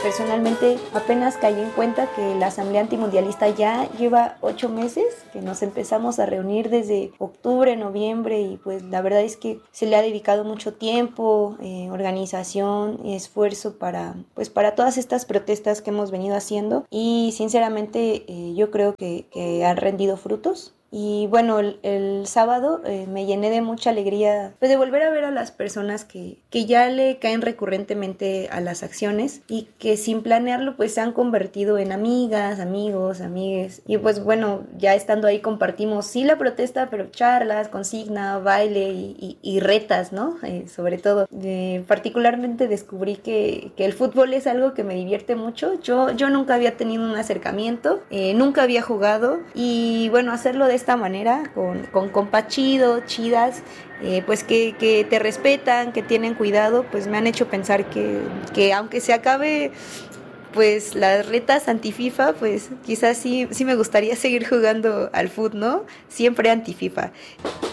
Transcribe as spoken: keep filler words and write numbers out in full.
Personalmente apenas caí en cuenta que la Asamblea Antimundialista ya lleva ocho meses, que nos empezamos a reunir desde octubre, noviembre, y pues la verdad es que se le ha dedicado mucho tiempo, eh, organización y esfuerzo para, pues, para todas estas protestas que hemos venido haciendo, y sinceramente eh, yo creo que, que han rendido frutos. Y bueno, el, el sábado eh, me llené de mucha alegría, pues, de volver a ver a las personas que, que ya le caen recurrentemente a las acciones y que sin planearlo pues se han convertido en amigas, amigos, amigues. Y pues bueno, ya estando ahí compartimos sí la protesta, pero charlas, consigna, baile y, y, y retas, ¿no? Eh, sobre todo. Eh, particularmente descubrí que, que el fútbol es algo que me divierte mucho. Yo, yo nunca había tenido un acercamiento, eh, nunca había jugado, y bueno, hacerlo de esta manera, con, con compas chidos, chidas, eh, pues que, que te respetan, que tienen cuidado, pues me han hecho pensar que, que aunque se acabe pues las retas anti-FIFA, pues quizás sí, sí me gustaría seguir jugando al fútbol, ¿no? Siempre anti-FIFA.